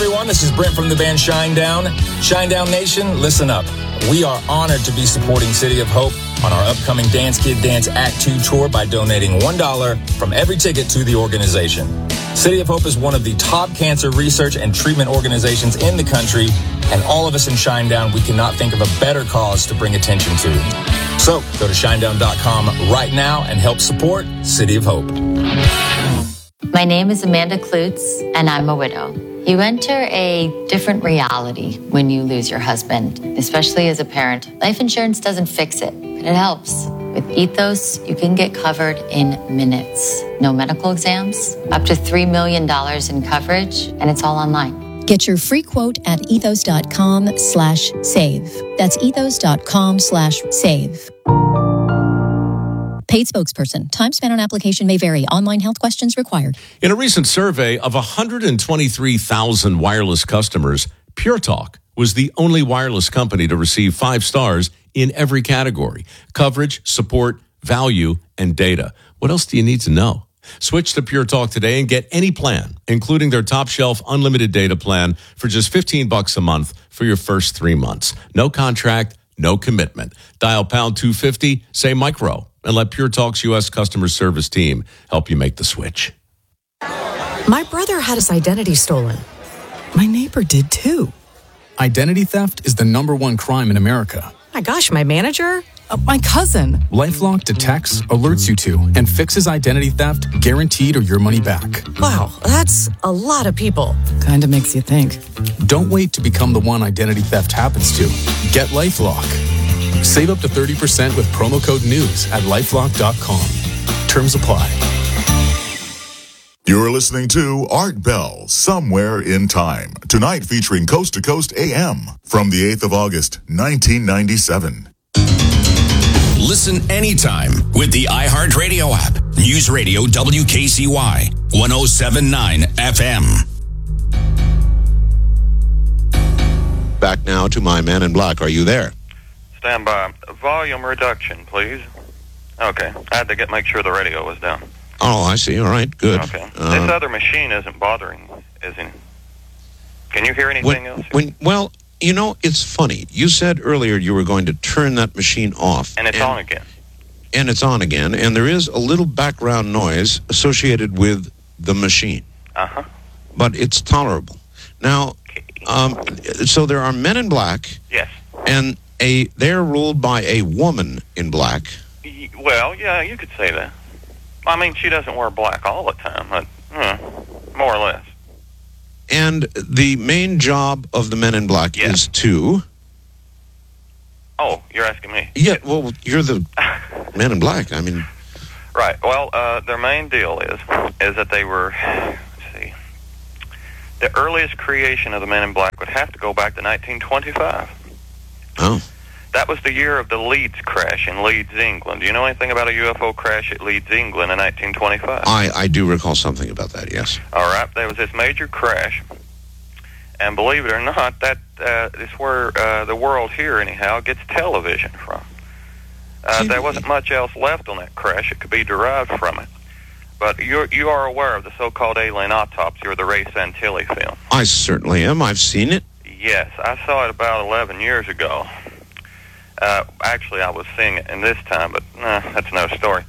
everyone. This is Brent from the band Shinedown. Shinedown Nation, listen up. We are honored to be supporting City of Hope on our upcoming Dance Kid Dance Act 2 tour by donating $1 from every ticket to the organization. City of Hope is one of the top cancer research and treatment organizations in the country, and all of us in Shinedown, we cannot think of a better cause to bring attention to. So go to shinedown.com right now and help support City of Hope. My name is Amanda Klutz, and I'm a widow. You enter a different reality when you lose your husband, especially as a parent. Life insurance doesn't fix it, but it helps. With Ethos, you can get covered in minutes. No medical exams, up to $3 million in coverage, and it's all online. Get your free quote at ethos.com/save. That's ethos.com/save. Paid spokesperson. Time spent on application may vary. Online health questions required. In a recent survey of 123,000 wireless customers, Pure Talk was the only wireless company to receive 5 stars in every category: coverage, support, value, and data. What else do you need to know? Switch to Pure Talk today and get any plan, including their top shelf unlimited data plan for just $15 a month for your first 3 months. No contract, no commitment. Dial pound 250, say micro, and let Pure Talk's U.S. customer service team help you make the switch. My brother had his identity stolen. My neighbor did too. Identity theft is the #1 crime in America. My gosh, my manager? My cousin. LifeLock detects, alerts you to, and fixes identity theft guaranteed or your money back. Wow, that's a lot of people. Kinda makes you think. Don't wait to become the one identity theft happens to. Get LifeLock. Save up to 30% with promo code NEWS at lifelock.com. Terms apply. You're listening to Art Bell, Somewhere in Time. Tonight featuring Coast to Coast AM from the 8th of August, 1997. Listen anytime with the iHeartRadio app. News Radio WKCY 107.9 FM. Back now to my man in black. Are you there? Stand by. Volume reduction, please. Okay. I had to make sure the radio was down. Oh, I see. All right. Good. Okay. This other machine isn't bothering, is it? Can you hear anything else? Well, you know, it's funny. You said earlier you were going to turn that machine off. And it's on again. And it's on again. And there is a little background noise associated with the machine. Uh-huh. But it's tolerable. Now, so there are men in black. Yes. And they're ruled by a woman in black. Well, yeah, you could say that. I mean, she doesn't wear black all the time, but more or less. And the main job of the men in black is to... Oh, you're asking me? Yeah, well, you're the men in black. I mean... Right. Well, their main deal is that they were... Let's see. The earliest creation of the men in black would have to go back to 1925. Oh. That was the year of the Leeds crash in Leeds, England. Do you know anything about a UFO crash at Leeds, England in 1925? I do recall something about that, yes. All right. There was this major crash, and believe it or not, that is where the world here, anyhow, gets television from. There wasn't much else left on that crash. It could be derived from it. But you are aware of the so-called alien autopsy or the Ray Santilli film? I certainly am. I've seen it. Yes. I saw it about 11 years ago. Actually, I was seeing it in this time, but that's another story.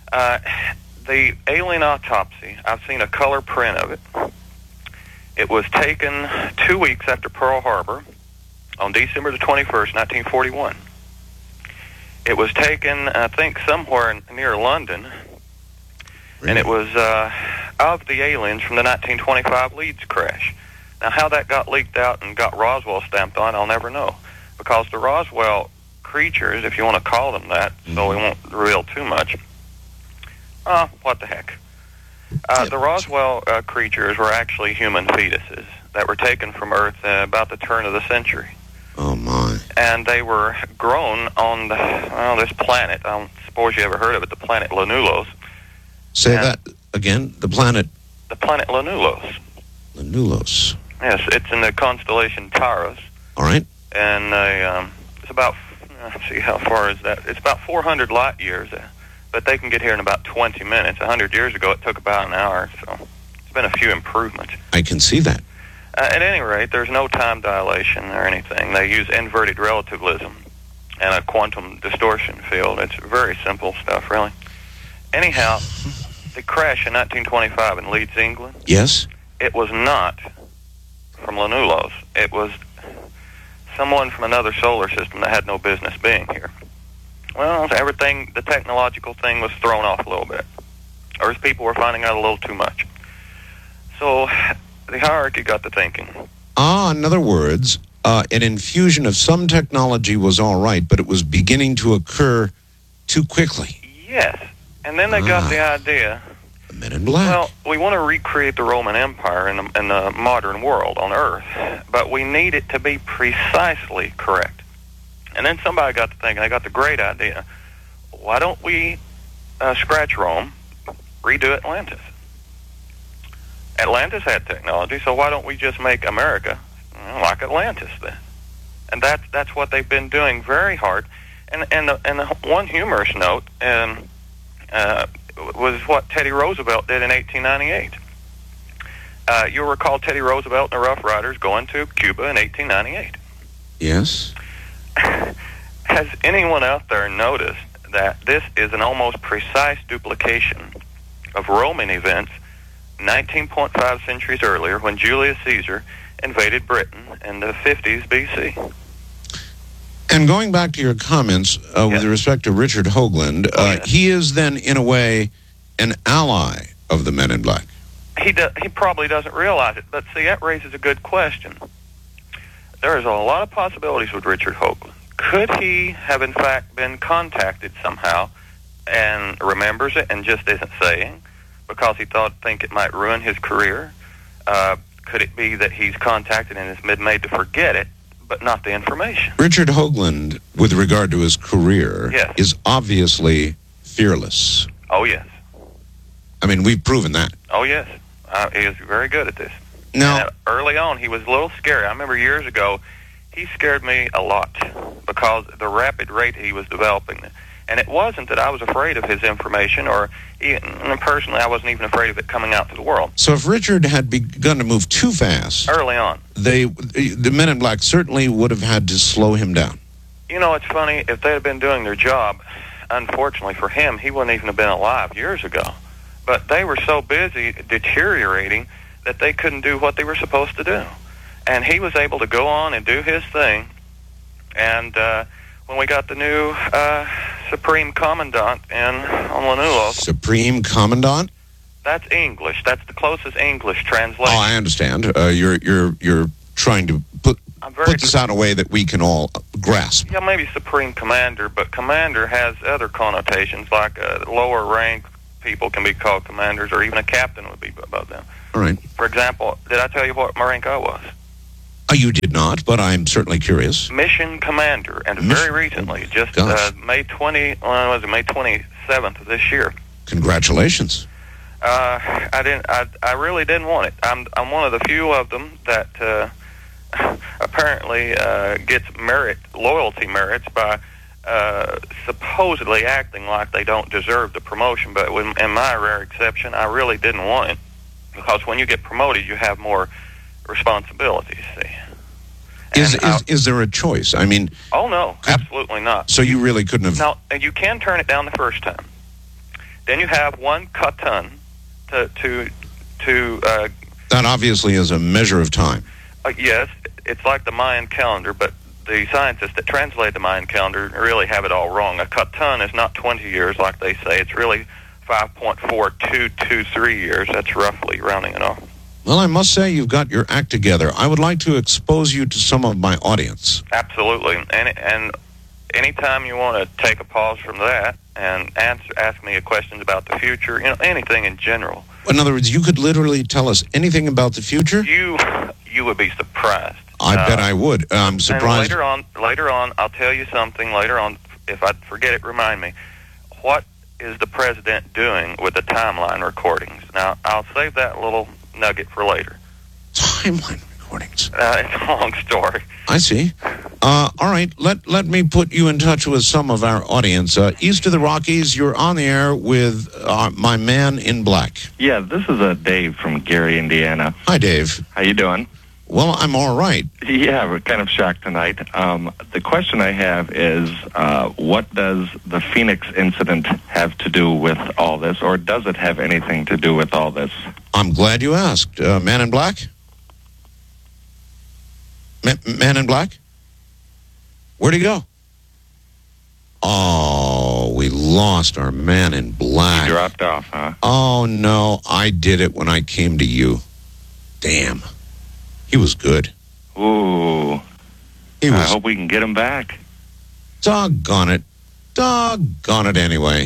The alien autopsy, I've seen a color print of it. It was taken 2 weeks after Pearl Harbor on December the 21st, 1941. It was taken, I think, somewhere near London, really? And it was of the aliens from the 1925 Leeds crash. Now, how that got leaked out and got Roswell stamped on, I'll never know, because the Roswell creatures, if you want to call them that, so we won't reveal too much. What the heck? The Roswell creatures were actually human fetuses that were taken from Earth about the turn of the century. Oh, my. And they were grown on this planet. I don't suppose you ever heard of it, the planet Lanulos. Say that again, the planet... The planet Lanulos. Lanulos. Yes, it's in the constellation Taurus. All right. And it's about... Let's see, how far is that? It's about 400 light years, but they can get here in about 20 minutes. 100 years ago, it took about an hour, so it's been a few improvements. I can see that. At any rate, there's no time dilation or anything. They use inverted relativism and a quantum distortion field. It's very simple stuff, really. Anyhow, the crash in 1925 in Leeds, England, Yes? it was not from Lanulos. It was someone from another solar system that had no business being here. Well, everything, the technological thing was thrown off a little bit. Earth people were finding out a little too much. So the hierarchy got to thinking. In other words, an infusion of some technology was all right, but it was beginning to occur too quickly. Yes. And then they got the idea, The Men in Black. well, we want to recreate the Roman Empire in the modern world on Earth, but we need it to be precisely correct. And then somebody got to thinking, they got the great idea, why don't we scratch Rome, redo Atlantis? Atlantis had technology, so why don't we just make America like Atlantis then? And that's what they've been doing very hard. And the one humorous note was what Teddy Roosevelt did in 1898. You'll recall Teddy Roosevelt and the Rough Riders going to Cuba in 1898. Yes? Has anyone out there noticed that this is an almost precise duplication of Roman events 19.5 centuries earlier when Julius Caesar invaded Britain in the 50s B.C.? And going back to your comments with respect to Richard Hoagland, he is then, in a way, an ally of the Men in Black. He probably doesn't realize it, but see, that raises a good question. There is a lot of possibilities with Richard Hoagland. Could he have, in fact, been contacted somehow and remembers it and just isn't saying because he think it might ruin his career? Could it be that he's contacted and is made to forget it, but not the information? Richard Hoagland, with regard to his career, is obviously fearless. Oh, yes. I mean, we've proven that. Oh, yes. He is very good at this. Now, early on, he was a little scary. I remember years ago, he scared me a lot because the rapid rate he was developing. And it wasn't that I was afraid of his information, or personally, I wasn't even afraid of it coming out to the world. So if Richard had begun to move too fast early on, the Men in Black certainly would have had to slow him down. You know, it's funny, if they had been doing their job, unfortunately for him, he wouldn't even have been alive years ago. But they were so busy deteriorating that they couldn't do what they were supposed to do. And he was able to go on and do his thing. And when we got the new Supreme Commandant on Lanulos... Supreme Commandant? That's English. That's the closest English translation. Oh, I understand. You're trying to put this out in a way that we can all grasp. Yeah, maybe Supreme Commander, but Commander has other connotations, like lower rank people can be called commanders, or even a captain would be above them. All right. For example, did I tell you what my rank I was? You did not, but I'm certainly curious. Mission Commander, and very recently, just May 27th of this year. Congratulations. I really didn't want it. I'm one of the few of them that apparently gets loyalty merits by supposedly acting like they don't deserve the promotion. But in my rare exception, I really didn't want it, because when you get promoted, you have more responsibilities. See. Is there a choice? I mean, oh no, absolutely not. So you really couldn't have. Now, and you can turn it down the first time. Then you have one katan to that obviously is a measure of time. Yes, it's like the Mayan calendar, but the scientists that translate the Mayan calendar really have it all wrong. A katan is not 20 years like they say. It's really 5.4223 years. That's roughly rounding it off. Well, I must say you've got your act together. I would like to expose you to some of my audience. Absolutely. And anytime you want to take a pause from that and ask me questions about the future, anything in general. In other words, you could literally tell us anything about the future? You would be surprised. I bet I would. I'm surprised. And later on, I'll tell you something later on. If I forget it, remind me. What is the president doing with the timeline recordings? Now, I'll save that little nugget for later. Timeline recordings? It's a long story. I see. All right, let me put you in touch with some of our audience. East of the Rockies, you're on the air with my man in black. Yeah, this is Dave from Gary, Indiana. Hi, Dave. How you doing? Well, I'm all right. Yeah, we're kind of shocked tonight. The question I have is, what does the Phoenix incident have to do with all this, or does it have anything to do with all this? I'm glad you asked. Man in Black? Man in Black? Where'd he go? Oh, we lost our Man in Black. He dropped off, huh? Oh, no, I did it when I came to you. Damn. He was good. Ooh. I hope we can get him back. Doggone it. Doggone it anyway.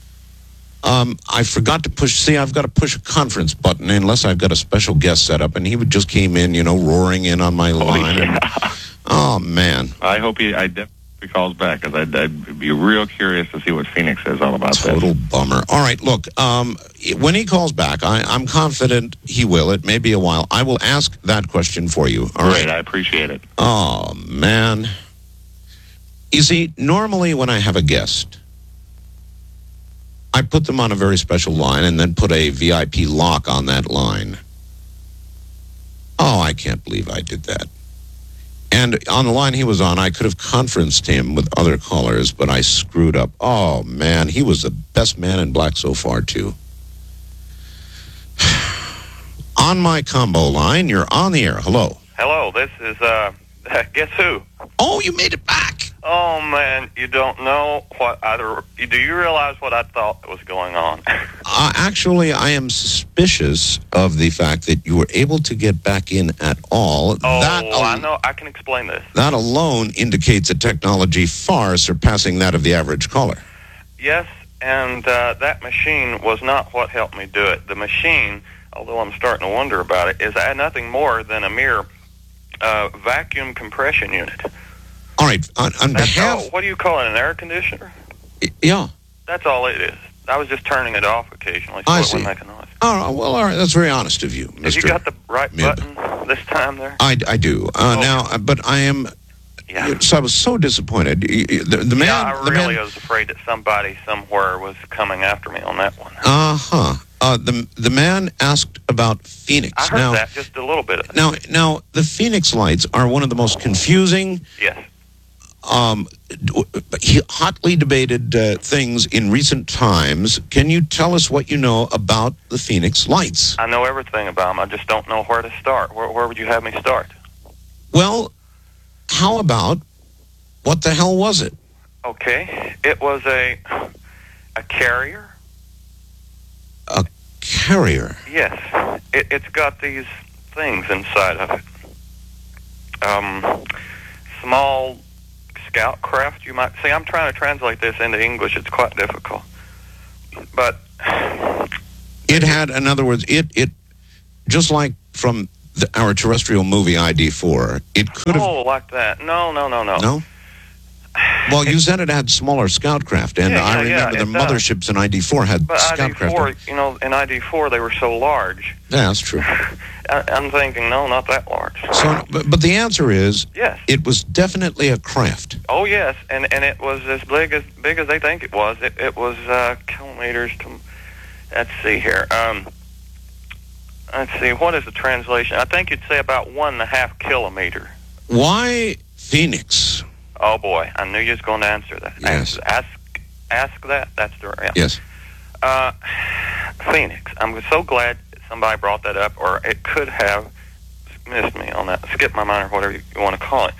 I forgot to push. See, I've got to push a conference button unless I've got a special guest set up, and he would just came in, roaring in on my line. Yeah. Oh, man. I hope he calls back, because I'd be real curious to see what Phoenix is all about. Total bummer. All right, look, when he calls back, I'm confident he will. It may be a while. I will ask that question for you. All right. Great, I appreciate it. Oh, man. You see, normally when I have a guest, I put them on a very special line and then put a VIP lock on that line. Oh, I can't believe I did that. And on the line he was on, I could have conferenced him with other callers, but I screwed up. Oh, man, he was the best Man in Black so far, too. On my combo line, you're on the air. Hello. Hello, this is, guess who? Oh, you made it back. Oh, man, you don't know what do you realize what I thought was going on? Actually, I am suspicious of the fact that you were able to get back in at all. I know. I can explain this. That alone indicates a technology far surpassing that of the average caller. Yes, and that machine was not what helped me do it. The machine, although I'm starting to wonder about it, is nothing more than a mere vacuum compression unit. All right, on behalf... What do you call it, an air conditioner? Yeah. That's all it is. I was just turning it off occasionally so I it see. wouldn't make a noise. Oh, well, all right, that's very honest of you, Mr. Have you got the right Mib. button this time there? I do. Now, but I am... Yeah. So I was so disappointed. The man... Yeah, I really was afraid that somebody somewhere was coming after me on that one. Uh-huh. The man asked about Phoenix. I heard that, just a little bit of it. Now, the Phoenix lights are one of the most confusing... Yes. Hotly debated things in recent times. Can you tell us what you know about the Phoenix lights? I know everything about them. I just don't know where to start. Where would you have me start? Well, how about, what the hell was it? Okay. It was a carrier. A carrier? Yes. It's got these things inside of it. Small scout craft, you might say. I'm trying to translate this into English. It's quite difficult. But it had, in other words, it just like from our terrestrial movie ID4, it could have... Oh, like that. No. No? Well, you said it had smaller scout craft, and I remember the motherships in ID4 had scout craft. But ID4, in ID4, they were so large. Yeah, that's true. I'm thinking, no, not that large. So, but the answer is, yes. It was definitely a craft. Oh, yes, and it was as big as they think it was. It was kilometers to... Let's see here. Let's see, what is the translation? I think you'd say about 1.5 kilometer. Why Phoenix? Oh, boy, I knew you was going to answer that. Yes. Ask that. That's the... Yeah. Yes. Phoenix. I'm so glad somebody brought that up, or it could have missed me on that, skipped my mind, or whatever you want to call it.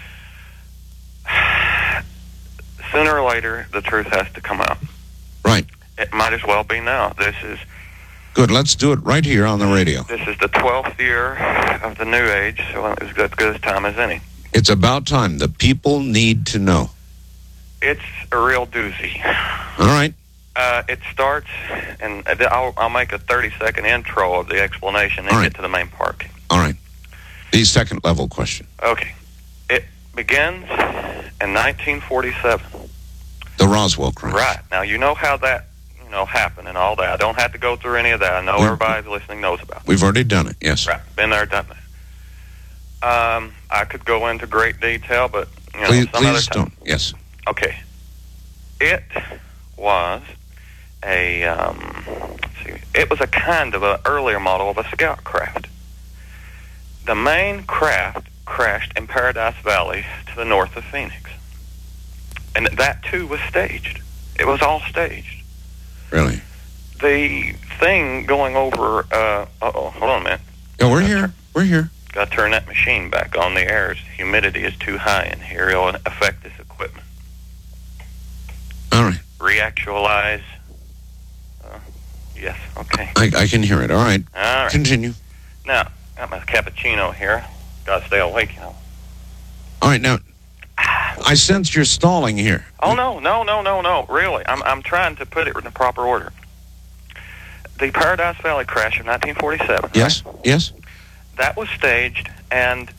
Sooner or later, the truth has to come out. Right. It might as well be now. This is... Good, let's do it right here on the radio. This is the 12th year of the New Age, so it's as good a time as any. It's about time. The people need to know. It's a real doozy. All right. It starts, and I'll make a 30-second intro of the explanation and get to the main part. All right. The second level question. Okay. It begins in 1947. The Roswell crash. Right. Now, you know how that, happened and all that. I don't have to go through any of that. I know everybody listening knows about it. We've already done it, yes. Right. Been there, done that. I could go into great detail, but, please other time. Don't. Yes. Okay. It was it was a kind of an earlier model of a scout craft. the main craft crashed in Paradise Valley to the north of Phoenix. And that, too, was staged. It was all staged. Really? The thing going over... hold on a minute. Yeah, we're here. We're here. Got to turn that machine back on. The air's humidity is too high in here. It'll affect this equipment. All right. Reactualize. Yes, okay. I can hear it. All right. All right. Continue. Now, got my cappuccino here. Got to stay awake, you know. All right, now, I sense you're stalling here. Oh, no. Really. I'm trying to put it in the proper order. The Paradise Valley crash of 1947. Yes, right? yes. That was staged, and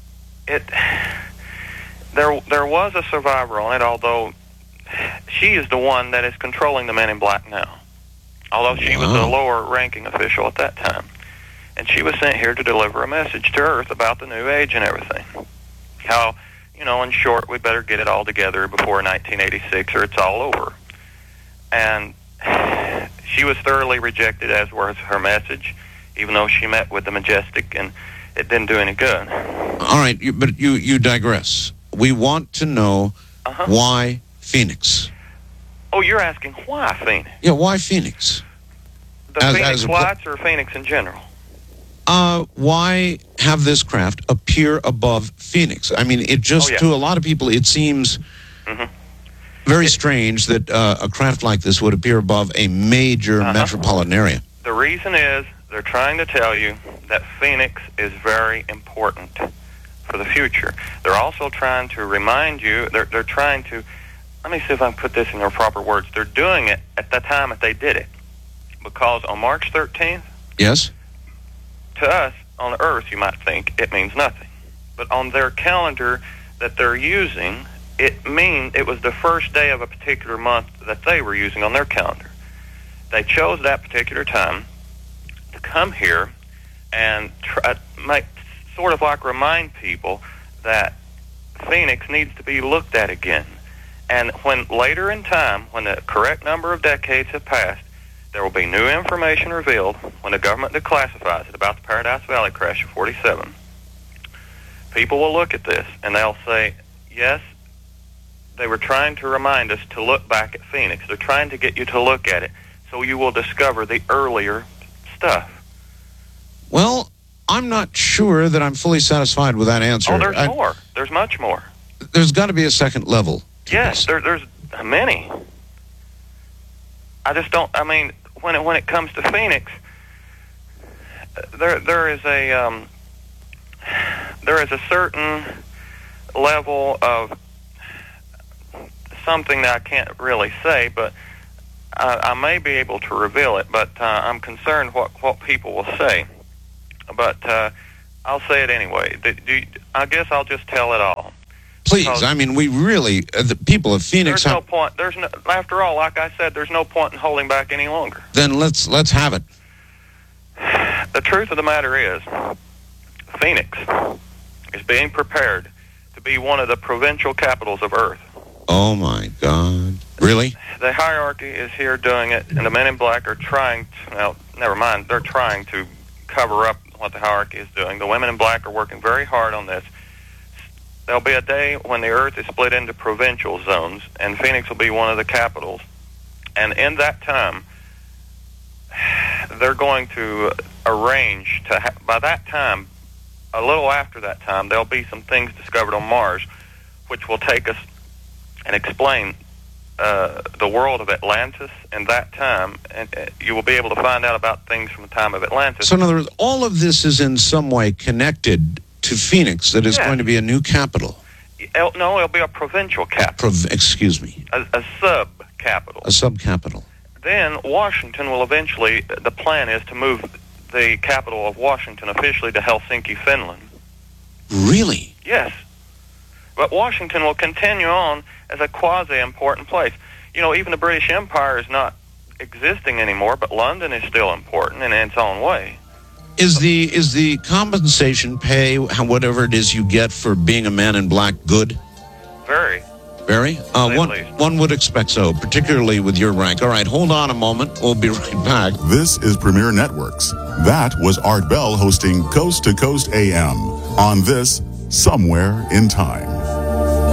there was a survivor on it, although she is the one that is controlling the Men in Black now. Although she was a lower-ranking official at that time. And she was sent here to deliver a message to Earth about the new age and everything. How, in short, we better get it all together before 1986 or it's all over. And she was thoroughly rejected, as was her message, even though she met with the Majestic, and it didn't do any good. All right, but you digress. We want to know why Phoenix. Oh, you're asking why Phoenix? Yeah, why Phoenix? The Phoenix Lights or Phoenix in general? Why have this craft appear above Phoenix? I mean, it just, to a lot of people, it seems very strange that a craft like this would appear above a major metropolitan area. The reason is they're trying to tell you that Phoenix is very important for the future. They're also trying to remind you, they're trying to, let me see if I can put this in their proper words. They're doing it at the time that they did it. Because on March 13th, yes, to us, on Earth, you might think it means nothing. But on their calendar that they're using, it was the first day of a particular month that they were using on their calendar. They chose that particular time to come here and remind people that Phoenix needs to be looked at again. And when later in time, when the correct number of decades have passed, there will be new information revealed when the government declassifies it about the Paradise Valley crash of 47. People will look at this and they'll say, yes, they were trying to remind us to look back at Phoenix. They're trying to get you to look at it so you will discover the earlier stuff. Well, I'm not sure that I'm fully satisfied with that answer. Oh, there's more. There's much more. There's got to be a second level. Yes, there's many. I just don't, when it comes to Phoenix, there is a certain level of something that I can't really say, but I may be able to reveal it, but I'm concerned what people will say. But I'll say it anyway. I guess I'll just tell it all. Please, we really, the people of Phoenix... There's no point. After all, like I said, there's no point in holding back any longer. Then let's have it. The truth of the matter is, Phoenix is being prepared to be one of the provincial capitals of Earth. Oh, my God. Really? The hierarchy is here doing it, and the Men in Black are trying to... Well, never mind. They're trying to cover up what the hierarchy is doing. The women in black are working very hard on this. There'll be a day when the Earth is split into provincial zones, and Phoenix will be one of the capitals. And in that time, they're going to arrange to... by that time, a little after that time, there'll be some things discovered on Mars, which will take us and explain the world of Atlantis in that time, and you will be able to find out about things from the time of Atlantis. So in other words, all of this is in some way connected to Phoenix, that is going to be a new capital. No, it'll be a provincial capital. Excuse me. A sub-capital. A sub-capital. Then Washington will eventually, the plan is to move the capital of Washington officially to Helsinki, Finland. Really? Yes. But Washington will continue on as a quasi-important place. Even the British Empire is not existing anymore, but London is still important in its own way. Is the compensation pay, whatever it is you get for being a man in black, good? Very. Barry? One would expect so, particularly with your rank. All right, hold on a moment. We'll be right back. This is Premier Networks. That was Art Bell hosting Coast to Coast AM on this Somewhere in Time.